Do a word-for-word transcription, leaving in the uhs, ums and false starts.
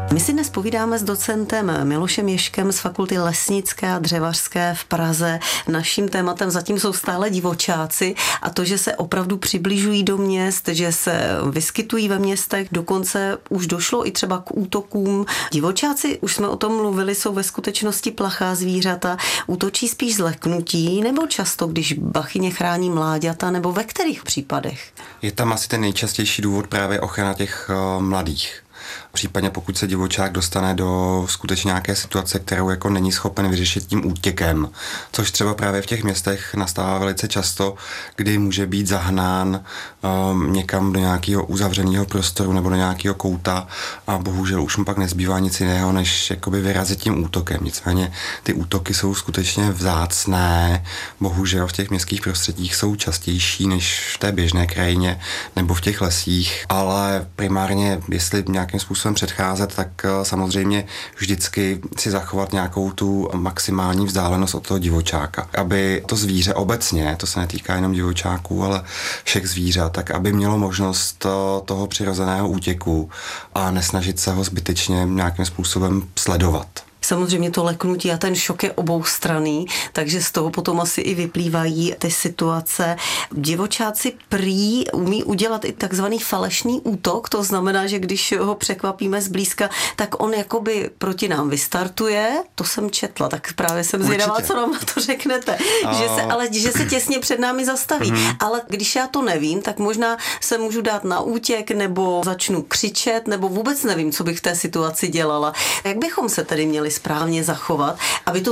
My si dnes povídáme s docentem Milošem Ježkem z Fakulty lesnické a dřevařské v Praze. Naším tématem zatím jsou stále divočáci a to, že se opravdu přibližují do měst, že se vyskytují ve městech, dokonce už došlo i třeba k útokům. Divočáci, už jsme o tom mluvili, jsou ve skutečnosti plachá zvířata, útočí spíš z leknutí nebo často, když bachyně chrání mláďata, nebo ve kterých případech? Je tam asi ten nejčastější důvod právě ochrana těch uh, mladých. Případně pokud se divočák dostane do skutečně nějaké situace, kterou jako není schopen vyřešit tím útěkem, což třeba právě v těch městech nastává velice často, kdy může být zahnán um, někam do nějakého uzavřeného prostoru nebo do nějakého kouta a bohužel už mu pak nezbývá nic jiného, než jakoby vyrazit tím útokem. Nicméně ty útoky jsou skutečně vzácné, bohužel v těch městských prostředích jsou častější než v té běžné krajině nebo v těch lesích, ale primárně, jestli nějakým způsobem předcházet, tak samozřejmě vždycky si zachovat nějakou tu maximální vzdálenost od toho divočáka. Aby to zvíře obecně, to se netýká jenom divočáků, ale všech zvířat, tak aby mělo možnost toho přirozeného útěku a nesnažit se ho zbytečně nějakým způsobem sledovat. Samozřejmě to leknutí a ten šok je oboustranný, takže z toho potom asi i vyplývají ty situace. Divočáci prý umí udělat i takzvaný falešný útok, to znamená, že když ho překvapíme zblízka, tak on jakoby proti nám vystartuje, to jsem četla, tak právě jsem zvědavá, co nám na to řeknete, a... že se, ale že se těsně před námi zastaví. Mm. Ale když já to nevím, tak možná se můžu dát na útěk, nebo začnu křičet, nebo vůbec nevím, co bych v té situaci dělala. Jak bychom se tedy měli správně zachovat, aby to